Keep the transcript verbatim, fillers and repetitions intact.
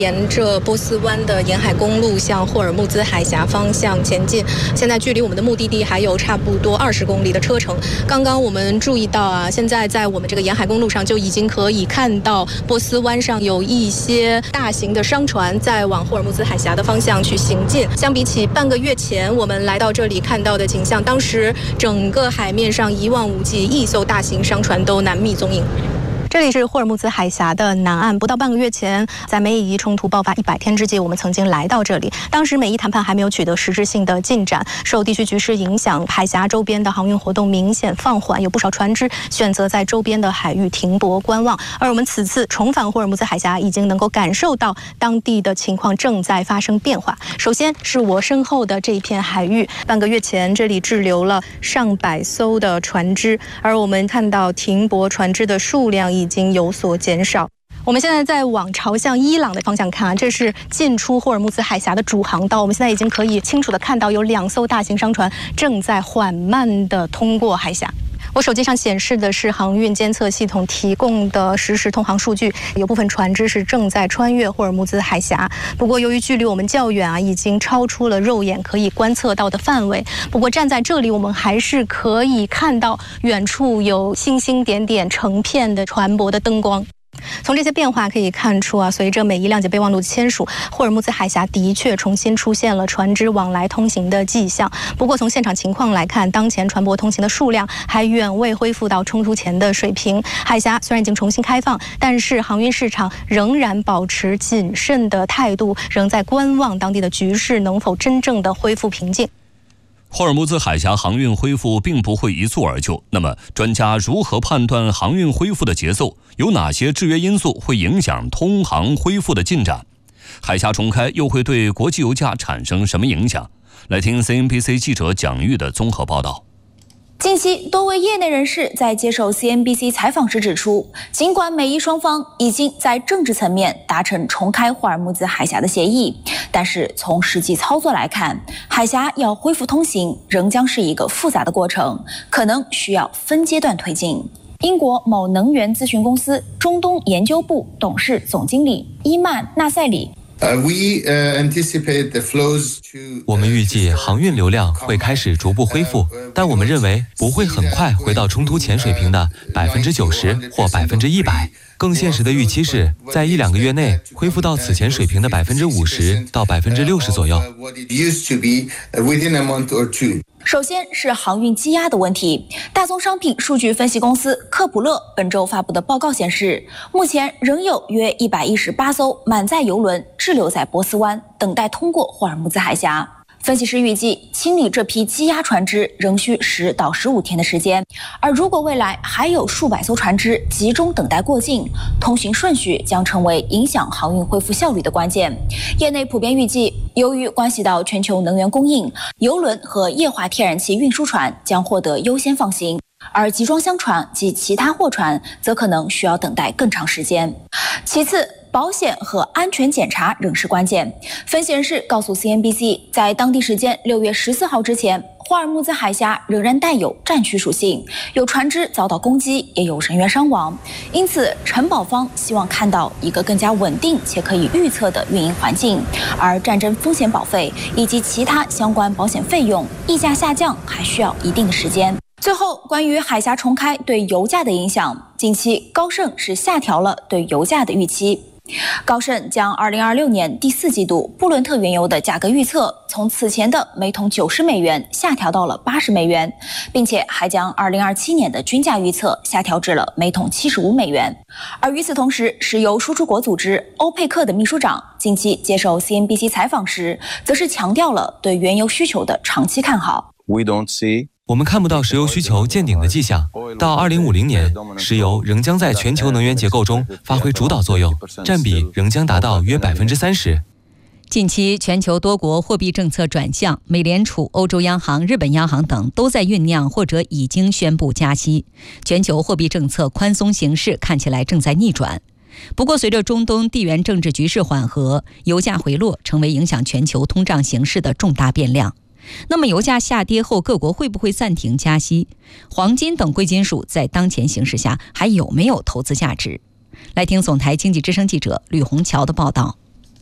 沿着波斯湾的沿海公路向霍尔木兹海峡方向前进，现在距离我们的目的地还有差不多二十公里的车程。刚刚我们注意到啊，现在在我们这个沿海公路上就已经可以看到波斯湾上有一些大型的商船在往霍尔木兹海峡的方向去行进。相比起半个月前我们来到这里看到的景象，当时整个海面上一望无际，一艘大型商船都难觅踪影。这里是霍尔木兹海峡的南岸，不到半个月前，在美以伊冲突爆发一百天之际，我们曾经来到这里。当时美伊谈判还没有取得实质性的进展，受地区局势影响，海峡周边的航运活动明显放缓，有不少船只选择在周边的海域停泊观望。而我们此次重返霍尔木兹海峡，已经能够感受到当地的情况正在发生变化。首先是我身后的这一片海域，半个月前这里滞留了上百艘的船只，而我们看到停泊船只的数量已经有所减少。我们现在在往朝向伊朗的方向看啊，这是进出霍尔木兹海峡的主航道。我们现在已经可以清楚地看到有两艘大型商船正在缓慢地通过海峡。我手机上显示的是航运监测系统提供的实时通航数据，有部分船只是正在穿越霍尔木兹海峡。不过由于距离我们较远啊，已经超出了肉眼可以观测到的范围。不过站在这里，我们还是可以看到远处有星星点点成片的船舶的灯光。从这些变化可以看出啊，随着美伊谅解备忘录的签署，霍尔木兹海峡的确重新出现了船只往来通行的迹象。不过从现场情况来看，当前船舶通行的数量还远未恢复到冲突前的水平。海峡虽然已经重新开放，但是航运市场仍然保持谨慎的态度，仍在观望当地的局势能否真正的恢复平静。 霍尔木兹海峡航运恢复并不会一蹴而就，那么专家如何判断航运恢复的节奏？有哪些制约因素会影响通航恢复的进展？海峡重开又会对国际油价产生什么影响？来听 C N B C 记者蒋玉的综合报道。 近期，多位业内人士在接受 C N B C 采访时指出，尽管美伊双方已经在政治层面达成重开霍尔木兹海峡的协议，但是从实际操作来看，海峡要恢复通行仍将是一个复杂的过程，可能需要分阶段推进。英国某能源咨询公司中东研究部董事总经理伊曼纳塞里。 我们预计航运流量会开始逐步恢复，但我们认为不会很快回到冲突前水平的百分之九十或百分之一百。更现实的预期是在一两个月内恢复到此前水平的百分之五十到百分之六十左右。 首先是航运积压的问题。大宗商品数据分析公司科普勒本周发布的报告显示，目前仍有约一百一十八艘满载油轮滞留在波斯湾，等待通过霍尔木兹海峡。分析师预计，清理这批积压船只仍需十到十五天的时间，而如果未来还有数百艘船只集中等待过境，通行顺序将成为影响航运恢复效率的关键。业内普遍预计，由于关系到全球能源供应，油轮和液化天然气运输船将获得优先放行，而集装箱船及其他货船则可能需要等待更长时间。其次，保险和安全检查仍是关键。分析人士告诉 C N B C， 在当地时间六月十四号之前，霍尔木兹海峡仍然带有战区属性，有船只遭到攻击，也有人员伤亡。因此，承保方希望看到一个更加稳定且可以预测的运营环境，而战争风险保费以及其他相关保险费用溢价下降还需要一定的时间。最后，关于海峡重开对油价的影响，近期高盛是下调了对油价的预期。高盛将二零二六年第四季度布伦特原油的价格预测从此前的每桶九十美元下调到了八十美元，并且还将二零二七年的均价预测下调至了每桶七十五美元。而与此同时，石油输出国组织欧佩克的秘书长近期接受 C N B C 采访时，则是强调了对原油需求的长期看好。 We don't see 我们看不到石油需求见顶的迹象，到二零五零年，石油仍将在全球能源结构中发挥主导作用，占比仍将达到约百分之三十。 近期，全球多国货币政策转向，美联储、欧洲央行、日本央行等都在酝酿或者已经宣布加息，全球货币政策宽松形势看起来正在逆转。不过，随着中东地缘政治局势缓和，油价回落成为影响全球通胀形势的重大变量。那么油价下跌后，各国会不会暂停加息？黄金等贵金属在当前形势下还有没有投资价值？来听总台经济之声记者吕红桥的报道。